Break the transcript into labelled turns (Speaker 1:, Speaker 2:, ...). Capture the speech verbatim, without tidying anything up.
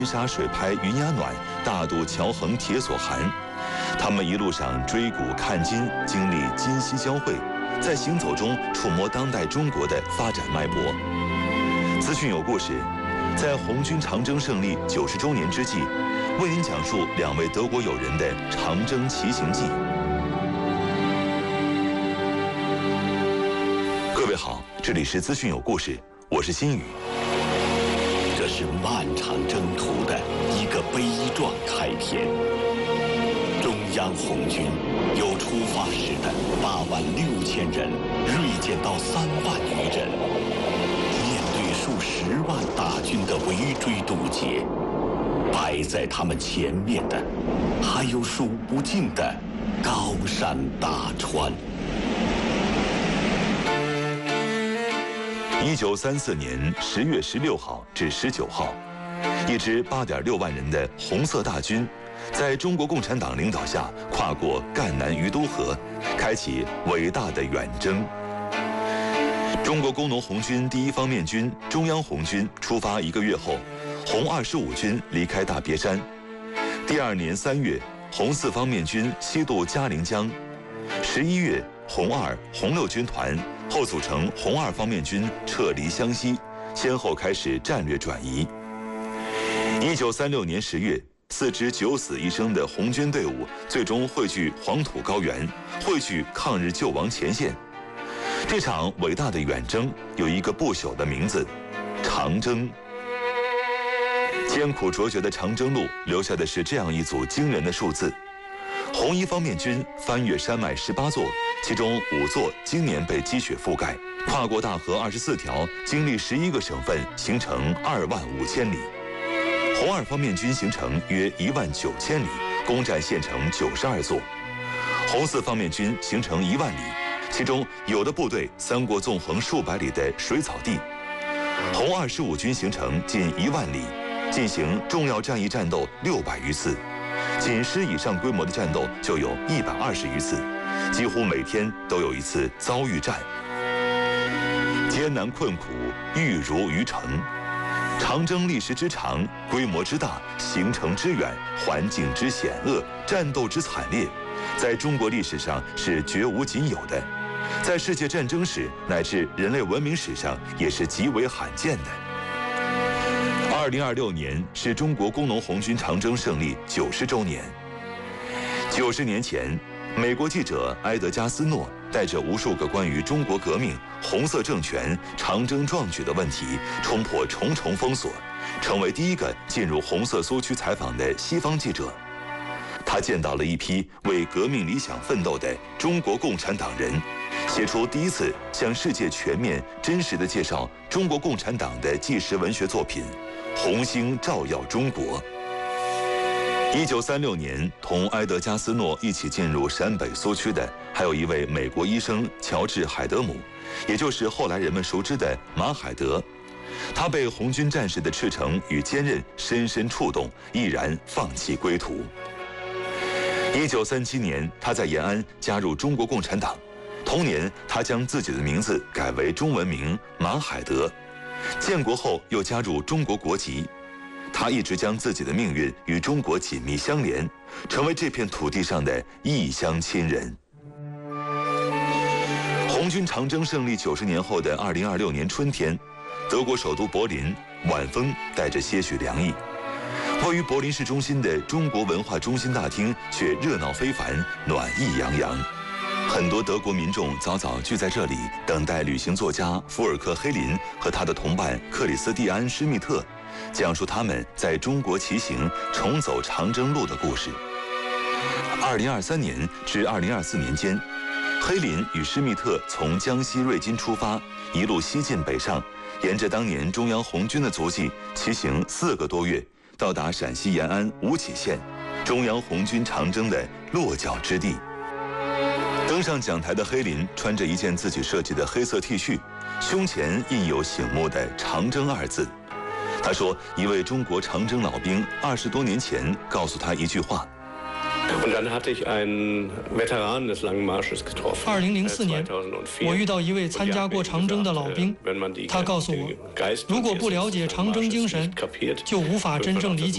Speaker 1: 沙水拍云崖暖，大渡桥横铁索寒。他们一路上追古看今，经历今昔交汇，在行走中触摸当代中国的发展脉搏。资讯有故事，在红军长征胜利九十周年之际，为您讲述两位德国友人的长征骑行记。各位好，这里是资讯有故事，我是新宇。
Speaker 2: 这是漫长征途的一个悲壮开篇。中央红军由出发时的八万六千人锐减到三万余人，面对数十万大军的围追堵截，摆在他们前面的还有数不尽的高山大川。
Speaker 1: 一九三四年十月十六号至十九号，一支八点六万人的红色大军，在中国共产党领导下跨过赣南于都河，开启伟大的远征。中国工农红军第一方面军中央红军出发一个月后，红二十五军离开大别山。第二年三月，红四方面军西渡嘉陵江。十一月，红二、红六军团后组成红二方面军撤离湘西，先后开始战略转移。一九三六年十月，四支九死一生的红军队伍最终汇聚黄土高原，汇聚抗日救亡前线。这场伟大的远征有一个不朽的名字——长征。艰苦卓绝的长征路留下的是这样一组惊人的数字：红一方面军翻越山脉十八座，其中五座今年被积雪覆盖，跨过大河二十四条，经历十一个省份，行程二万五千里。红二方面军行程约一万九千里，攻占县城九十二座。红四方面军行程一万里，其中有的部队三过纵横数百里的水草地。红二十五军行程近一万里，进行重要战役战斗六百余次。仅师以上规模的战斗就有一百二十余次，几乎每天都有一次遭遇战。艰难困苦，欲如于城。长征历时之长，规模之大，行程之远，环境之险恶，战斗之惨烈，在中国历史上是绝无仅有的，在世界战争史乃至人类文明史上也是极为罕见的。二零二六年是中国工农红军长征胜利九十周年。九十年前，美国记者埃德加斯诺带着无数个关于中国革命、红色政权、长征壮举的问题，冲破重重封锁，成为第一个进入红色苏区采访的西方记者。他见到了一批为革命理想奋斗的中国共产党人，写出第一次向世界全面、真实地介绍中国共产党的纪实文学作品《红星照耀中国》。一九三六年，同埃德加斯诺一起进入陕北苏区的，还有一位美国医生乔治·海德姆，也就是后来人们熟知的马海德。他被红军战士的赤诚与坚韧深深触动，毅然放弃归途。一九三七年，他在延安加入中国共产党。同年，他将自己的名字改为中文名马海德。建国后又加入中国国籍。他一直将自己的命运与中国紧密相连，成为这片土地上的异乡亲人。红军长征胜利九十年后的二零二六年春天，德国首都柏林，晚风带着些许凉意。位于柏林市中心的中国文化中心大厅却热闹非凡，暖意洋洋。很多德国民众早早聚在这里，等待旅行作家福尔克·黑林和他的同伴克里斯蒂安·施密特讲述他们在中国骑行、重走长征路的故事。二零二三年至二零二四年间，黑林与施密特从江西瑞金出发，一路西进北上，沿着当年中央红军的足迹骑行四个多月，到达陕西延安吴起县，中央红军长征的落脚之地。登上讲台的黑林穿着一件自己设计的黑色 T 恤，胸前印有醒目的“长征”二字。他说，一位中国长征老兵二十多年前告诉他一句话。
Speaker 3: 二零零四年，我遇到一位参加过长征的老兵，他告诉我，如果不了解长征精神，就无法真正理解